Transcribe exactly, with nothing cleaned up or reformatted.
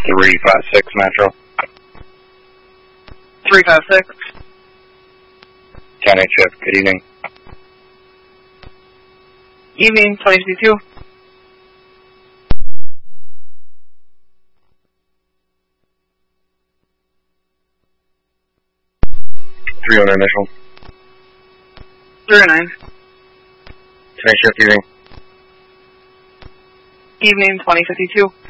three five six Metro. three five six. ten eight shift, good evening. Evening, twenty fifty-two. three owner initial. three oh nine. ten eight shift, evening. Evening, twenty fifty-two.